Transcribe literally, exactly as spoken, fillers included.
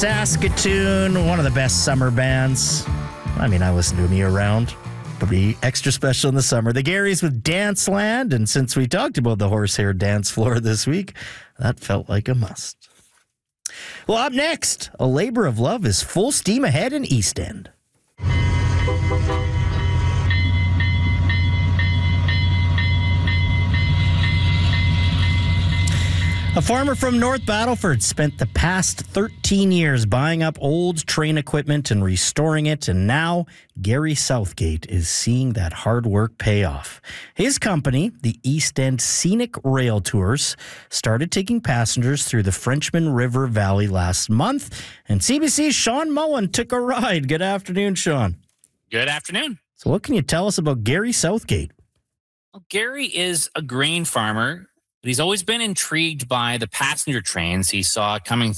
Saskatoon, one of the best summer bands. I mean, I listen to them year-round, but be extra special in the summer. The Garys with Danceland, and since we talked about the horsehair dance floor this week, that felt like a must. Well, up next, A Labor of Love is full steam ahead in East End. A farmer from North Battleford spent the past thirteen years buying up old train equipment and restoring it, and now Gary Southgate is seeing that hard work pay off. His company, the East End Scenic Rail Tours, started taking passengers through the Frenchman River Valley last month, and C B C's Sean Mullen took a ride. Good afternoon, Sean. Good afternoon. So what can you tell us about Gary Southgate? Well, Gary is a grain farmer, but he's always been intrigued by the passenger trains he saw coming